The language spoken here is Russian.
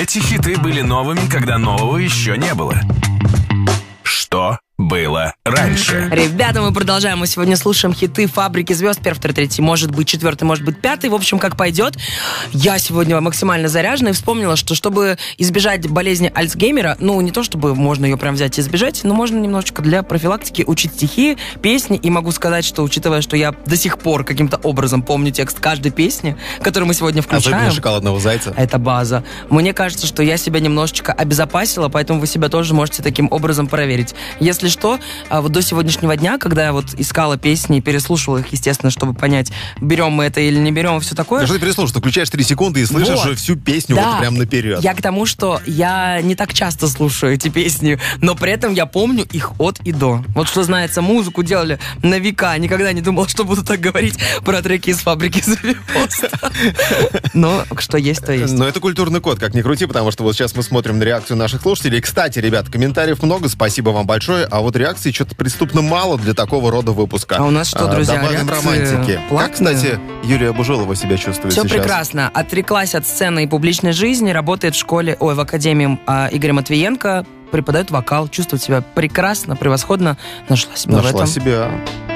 Эти хиты были новыми, когда нового еще не было. Что было раньше? Ребята, мы продолжаем. Мы сегодня слушаем хиты «Фабрики звезд». Первый, второй, третий, может быть, четвертый, может быть, пятый. В общем, как пойдет. Я сегодня максимально заряжена и вспомнила, что чтобы избежать болезни Альцгеймера, ну, не то чтобы можно ее прям взять и избежать, но можно немножечко для профилактики учить стихи, песни. И могу сказать, что, учитывая, что я до сих пор каким-то образом помню текст каждой песни, которую мы сегодня включаем. Особенно «Шоколадного зайца». Это база. Мне кажется, что я себя немножечко обезопасила, поэтому вы себя тоже можете таким образом проверить. Если что, вот до сегодняшнего дня, когда я вот искала песни и переслушивала их, естественно, чтобы понять, берем мы это или не берем, и все такое. Что ты переслушал? Ты включаешь 3 секунды и слышишь Вот. же всю песню Да. вот прям наперед. Я к тому, что я не так часто слушаю эти песни, но при этом я помню их от и до. Вот что знается, музыку делали на века. Никогда не думал, что буду так говорить про треки из «Фабрики звезд». Но что есть, то есть. Но это культурный код, как ни крути, потому что вот сейчас мы смотрим на реакцию наших слушателей. Кстати, ребят, комментариев много, спасибо вам большое, а вот реакций что-то преступно мало для такого рода выпуска. А у нас что, друзья, добавим реакции романтики. платные? Как, кстати, Юлия Бужелова себя чувствует Все сейчас? прекрасно. Отреклась от сцены и публичной жизни, работает в академии Игоря Матвиенко, преподает вокал, чувствует себя прекрасно, превосходно. Нашла себя в этом. Нашла себя.